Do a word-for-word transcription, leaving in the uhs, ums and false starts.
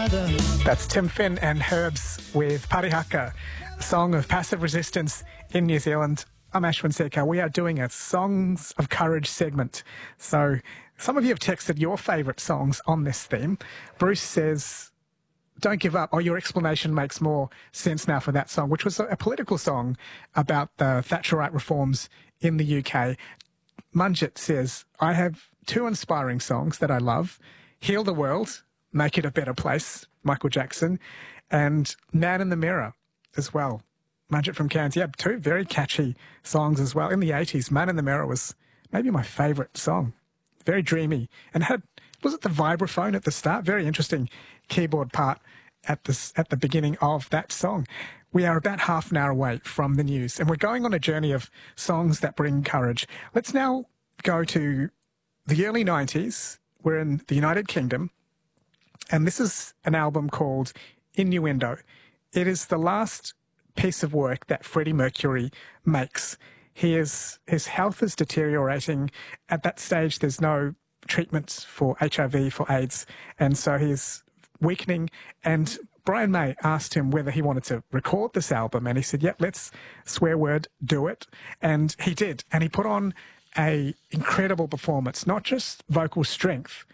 together. That's Tim Finn and Herbs with Parihaka, a song of passive resistance in New Zealand. I'm Ashwin Sekar. We are doing a Songs of Courage segment. So some of you have texted your favourite songs on this theme. Bruce says, "Don't give up." Oh, your explanation makes more sense now for that song, which was a political song about the Thatcherite reforms in the U K. Munjit says, "I have two inspiring songs that I love. Heal the World, Make It a Better Place," Michael Jackson, and Man in the Mirror as well. Munjit from Cairns. Yeah, two very catchy songs as well. In the eighties, Man in the Mirror was maybe my favourite song. Very dreamy. And had, was it the vibraphone at the start? Very interesting keyboard part at the, at the beginning of that song. We are about half an hour away from the news, and we're going on a journey of songs that bring courage. Let's now go to the early nineties. We're in the United Kingdom, and this is an album called Innuendo. It is the last piece of work that Freddie Mercury makes. He is, his health is deteriorating. At that stage, there's no treatments for H I V, for AIDS, and so he's weakening. And Brian May asked him whether he wanted to record this album, and he said, "Yep, let's swear word, do it." And he did, and he put on a incredible performance, not just vocal strength,